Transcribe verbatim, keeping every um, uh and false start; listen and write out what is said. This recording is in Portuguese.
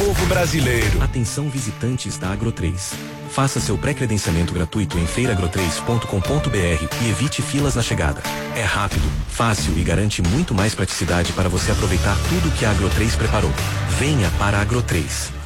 povo brasileiro. Atenção visitantes da Agro três. Faça seu pré-credenciamento gratuito em feira agro três ponto com ponto br e evite filas na chegada. É rápido, fácil e garante muito mais praticidade para você aproveitar tudo que a Agro três preparou. Venha para a Agro três.